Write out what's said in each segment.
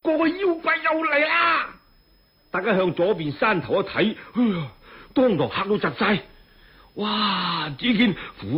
個妖怪又嚟啦！大家向左邊山頭一睇，當堂嚇到窒晒。哇！只見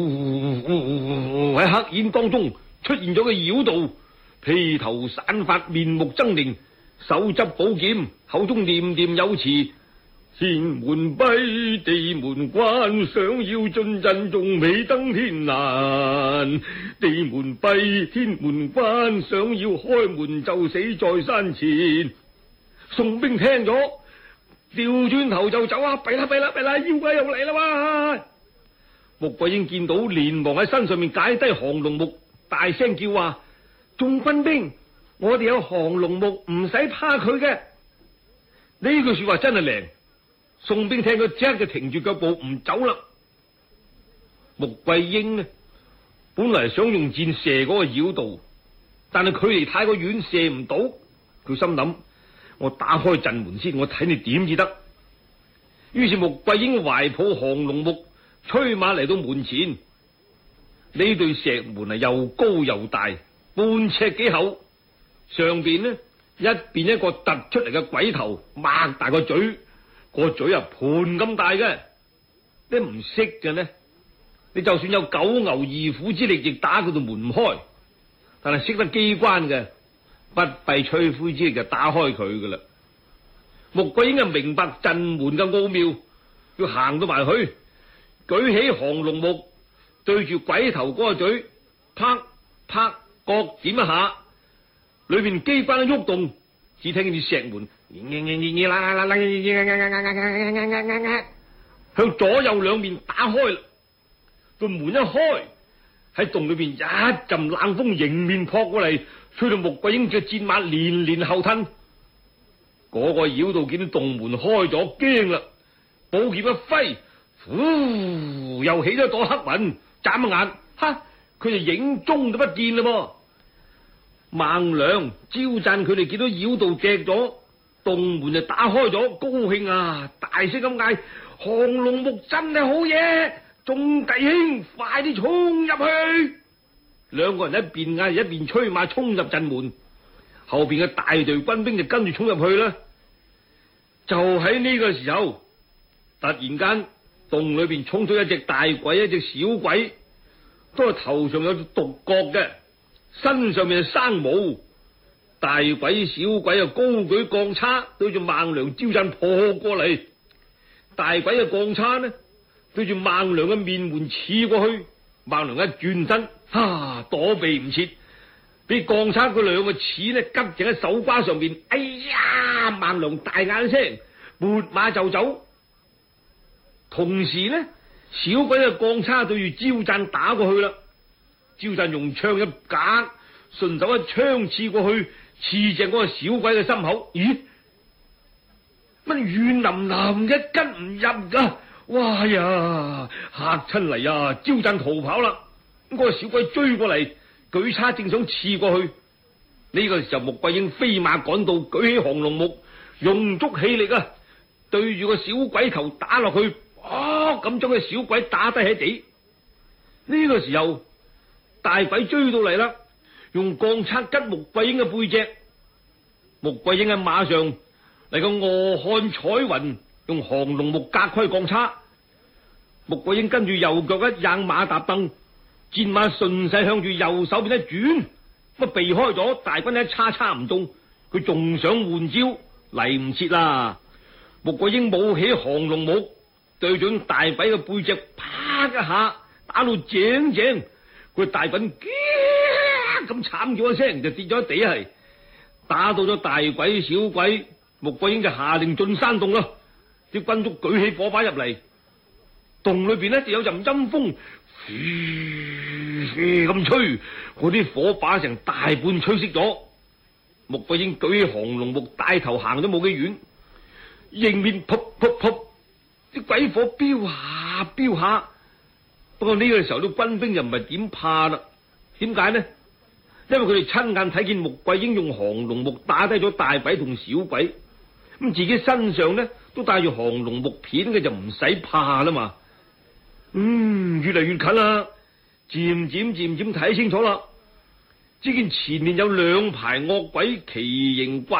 喺黑煙當中出現咗個妖道，披頭散髮，面目猙獰，手執寶劍，口中念念有詞：天門閉，地門關，想要進陣仲未登天難。地門閉，天門關，想要開門就死在山前。宋兵聽咗，調轉頭就走啊！弊啦弊啦弊啦，妖怪又嚟啦嘛！穆桂英見到，連忙喺身上面解低降龍木，大聲叫話：眾軍兵，我哋有降龍木，唔使怕佢嘅。呢句說話真係靈。宋兵聽佢即刻就停住腳步唔走啦。穆桂英呢，本嚟想用箭射嗰個妖道，但係距離太過遠，射唔到。佢心諗：我打開陣門先，我睇你點至得。於是穆桂英懷抱降龍木，催馬嚟到門前。呢對石門係又高又大，半尺幾厚，上邊呢一邊一個突出嚟嘅鬼頭，擘大個嘴，個嘴啊盤咁大嘅。你唔識嘅呢，你就算有九牛二虎之力，亦打佢度門唔開。但係識得機關嘅，不費吹灰之力就打開佢噶啦。穆桂英就明白陣門嘅奧妙，要行到埋去，舉起降龍木，對住鬼頭嗰個嘴，啪啪各點一下，裏邊機關一喐動，只聽見啲石門向左右兩面打開。個門一開，喺洞裏邊一陣冷風迎面撲過嚟，吹到穆桂英隻戰馬連連後褪。嗰個妖道見到洞門開咗，驚啦，寶劍一揮，又起咗朵黑雲，眨一眼，佢就影蹤都不見啦。孟良、招讚佢哋見到妖道隻咗，洞門就打開咗，高興啊，大聲咁嗌：降龍木真係好嘢！眾弟兄快啲衝入去！兩個人一邊嗌一邊催馬衝入陣門，後邊嘅大隊軍兵就跟住衝入去啦。就喺呢個時候，突然間洞裏邊衝出一隻大鬼，一隻小鬼，都係頭上有獨角嘅，身上面係生毛。大鬼小鬼啊，高舉鋼叉對住孟良招讚撲過嚟。大鬼嘅鋼叉呢，對住孟良嘅面門刺過去。孟良一轉身，躲避唔切，俾鋼叉佢兩個刺呢，拮正喺手瓜上面。哎呀！孟良大嗌一聲，撥馬就走。同時呢，小鬼嘅鋼叉對住招讚打過去啦。招讚用槍一夾，順手一槍刺過去，刺正嗰個小鬼嘅心口。咦？乜軟腍腍嘅，跟唔入噶？哇呀！嚇親嚟啊！招讚逃跑啦。嗰個小鬼追過嚟，舉叉正想刺過去。呢個時候，穆桂英飛馬趕到，舉起降龍木，用足氣力啊，對住個小鬼頭打落去。咁將個小鬼打低喺地。呢個時候，大鬼追到嚟啦，用鋼叉吉穆桂英嘅背脊。穆桂英喺馬上嚟個卧漢彩雲，用降龍木隔開鋼叉。穆桂英跟住右腳一硬馬踏蹬，戰馬順勢向住右手邊一轉，避開咗。大軍一叉唔中，佢仲想換招，嚟唔切啦。穆桂英舞起降龍木，對準大鬼嘅背脊，啪一下打到正，佢大軍咁慘叫一聲就跌咗喺地係。打到咗大鬼小鬼，穆桂英就下令進山洞啦。啲軍卒舉起火把入嚟，洞裏邊呢就有陣陰風咁吹，嗰啲火把成大半吹熄咗。穆桂英舉起降龍木，帶頭行咗冇幾遠，迎面噗噗噗，啲鬼火飆下飆下。不過呢個時候啲軍兵就唔係點怕啦。點解呢？因為佢哋親眼睇見穆桂英用降龍木打低咗大鬼同小鬼，咁自己身上呢都帶住降龍木片嘅，就唔使怕啦嘛。越嚟越近啦，漸漸睇清楚啦，只見前面有兩排惡鬼，奇形怪